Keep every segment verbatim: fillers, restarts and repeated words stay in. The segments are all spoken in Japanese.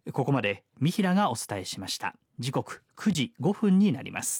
ここまで三平がお伝えしました。時刻くじごふんになります。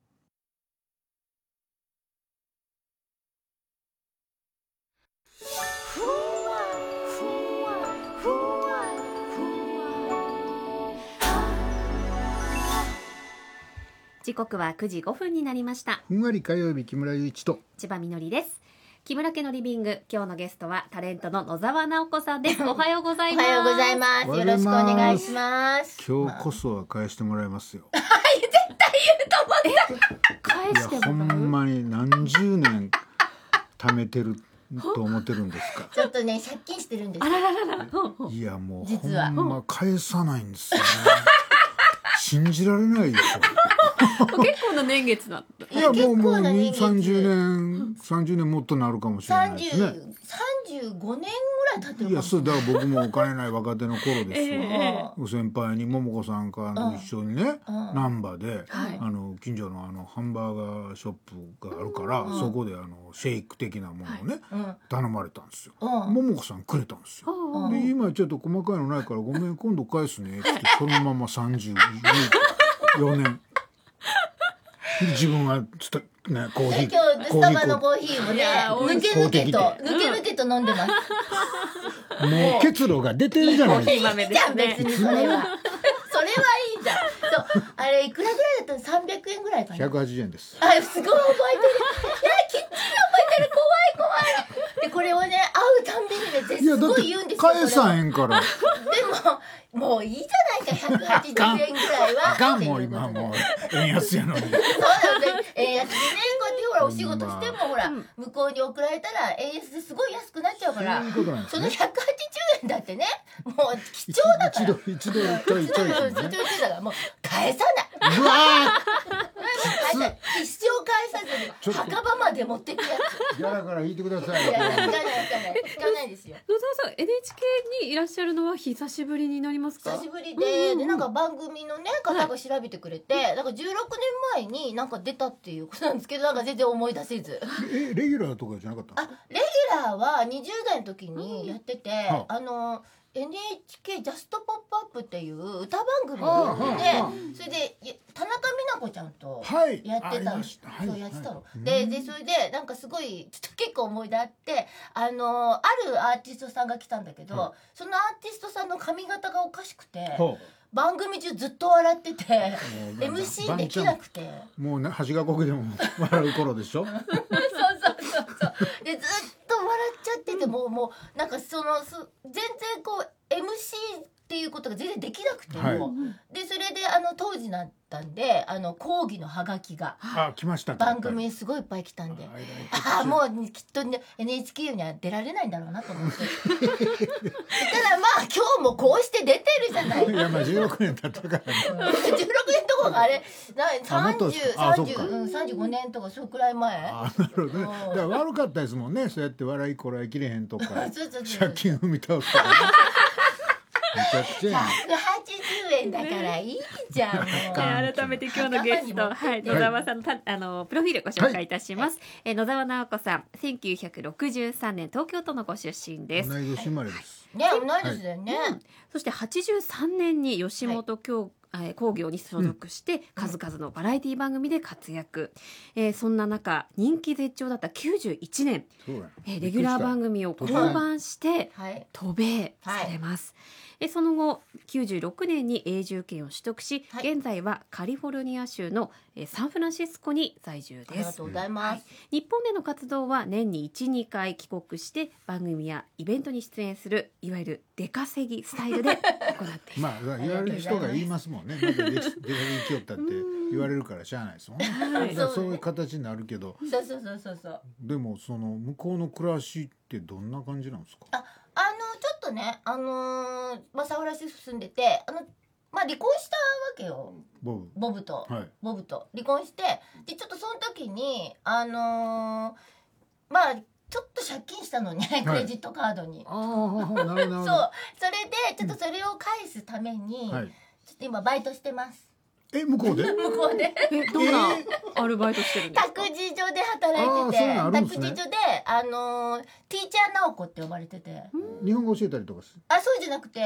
時刻はくじごふんになりました。 ふんわり火曜日、木村祐一と千葉みのりです。木村家のリビング、今日のゲストはタレントの野沢直子さんです。おはようございます。 おはようございます。よろしくお願いします。 今日こそは返してもらいますよ。 はい、絶対言うと思った。 返してもらう。 いやほんまに何十年貯めてると思ってるんですか。 ちょっとね、借金してるんです。 あらららら。 いやもう実はほんま返さないんですよね。信じられないでしょ。 結構な年月だった。 いやもうもう結構な年月さんじゅうねんさんじゅうねんもっとなるかもしれないですね。 さんじゅうごねんぐらい経ってるかもしれない。 いやそうだから僕もお金ない若手の頃ですよ。 えー先輩に桃子さんから一緒にね、 うん難波で、 はいあの近所のあのハンバーガーショップがあるから、 うんそこであのシェイク的なものをね、 うん頼まれたんですよ。 うん桃子さんくれたんですよ。 うんで今ちょっと細かいのないからごめん今度返すねって言ってそのままさんじゅうよねん自分はつた、ね、コーヒー今日スタバのココーヒーをねいやー抜け抜けと買抜け抜けと飲んでます。 ーもう結露が出てるじゃないですか。 豆でじゃんすね別にそれはそれはいいじゃん。そうあれいくらぐらいだったの？さんびゃくえんぐらいかな。 ひゃくはちじゅうえんです。 あ、すごい覚えてる。いや、きっちり覚えてる。怖い怖い。で、これをね、会うたんびにね、 いやだってすごい言うんですよ。 返さへん。 んから。 でも、もういいじゃないか、ひゃくはちじゅうえんぐらいは。 あかんもう今もう円安やのに。 そうなんですよ。円安でね、こうやってほら、お仕事してもほら、向こうに送られたら、円安ですごい安くなっちゃうから、 そういうことなんですそのね。 ひゃくはちじゅうえんだってね、もう貴重だから。 一度一度ちょいちょいですね。 一度一度だから、もう返さない。 うわ返さない一生返さずに、墓場まで持ってくやー。やらから引いてくださつ。 い。 いやいや、聞かない聞かない。聞かないですよ。 野沢さん エヌエイチケー にいらっしゃるのは久しぶりになりますか？ 久しぶりで、でなんか番組のね方が調べてくれて、だからじゅうろくねんまえになんか出たっていうことなんですけど、なんか全然思い出せず。 えレギュラーとかじゃなかったんあですか。 レギュラーはにじゅう代の時にやってて、 はあの エヌエイチケー ジャストポップアップっていう歌番組はあはあをやってはて、それでい田中美奈子ちゃんとはいやってありたの、 ましたはいそうやってたの、 はいでうんでそれでなんかすごいちょっと結構思い出あって、あのあるアーティストさんが来たんだけど、 はそのアーティストさんの髪型がおかしくて、 ほ番組中ずっと笑っててうエムシー できなくて。 もうね端がこけでも笑う頃でしょ。 そうそうそうそうでずっと笑っちゃってて、もうもうなんかそのす全然こう エムシー っていうことが全然できなくても、 はいでそれであの当時だったんであの講義のハガキがあ来ましたね。 番組にすごいいっぱい来たんで、ああもうきっと、ね、エヌエイチケー には出られないんだろうなと思ってたらまあ今日もこうして出てるじゃないいやまあじゅうろくねん経ったからね。 じゅうろくねんとかがあれなあもっと 30 ですかあそっか 30うんさんじゅうごねんとかそれくらい前。 あなるほどね。 うんだから悪かったですもんね。そうやって笑いこらえきれへんとかそうそうそう借金踏み倒すとかね。めちゃくちゃやん。 ひゃくはちじゅうえんだからいいじゃんもうえー改めて今日のゲスト、はい、野沢さんのたあのプロフィールご紹介いたします。えー野沢直子さん、せんきゅうひゃくろくじゅうさんねん東京都のご出身です。 同い年生まれです。 ね同い年だよね、 そしてはちじゅうさんねんに吉本興、えー工業に所属して数々のバラエティ番組で活躍、えーそんな中人気絶頂だったきゅうじゅういちねん、 そうや。 えーレギュラー番組を降板してはい渡米されます、えーその後きゅうじゅうろくねんに永住権を取得し、 はい現在はカリフォルニア州の、えーサンフランシスコに在住です。 ありがとうございます、 日本での活動は年にいち、にかい帰国して番組やイベントに出演するいわゆる出稼ぎスタイルで行っています。 まあ言われる人が言いますもんね。また出出かけ行きよったって言われるからしゃあないですもんね。 はいだからそういう形になるけど、 そうそうそうそうそうでもその向こうの暮らしってどんな感じなんですか。 ああのちょっとねあのーまあサンフランシスコ住んでてあのまあ離婚したわけよボブ。 ボブと、 はい。 ボブと離婚してでちょっとその時にあのーまあちょっと借金したのね、クレジットカードに。 ああなるほどなるほど。 そうそれでちょっとそれを返すために、 はい。 ちょっと今バイトしてますえ向こうで。 向こうでえどんなアルバイトしてるんですか？ 託児所で働いてあーそういうのあて、 るんですね託児所であのーティーチャー直子って呼ばれてて、 日本語教えたりとかする。 あそうじゃなくて